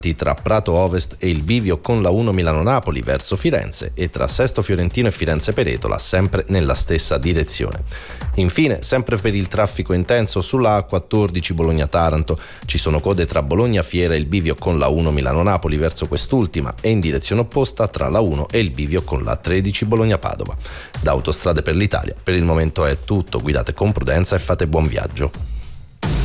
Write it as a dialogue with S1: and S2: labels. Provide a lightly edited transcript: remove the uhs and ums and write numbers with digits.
S1: tra Prato Ovest e il bivio con la 1 Milano-Napoli verso Firenze e tra Sesto Fiorentino e Firenze Peretola sempre nella stessa direzione. Infine, sempre per il traffico intenso sulla A14 Bologna-Taranto ci sono code tra Bologna-Fiera e il bivio con la 1 Milano-Napoli verso quest'ultima e in direzione opposta tra la 1 e il bivio con la 13 Bologna-Padova. Da Autostrade per l'Italia per il momento è tutto, guidate con prudenza e fate buon viaggio.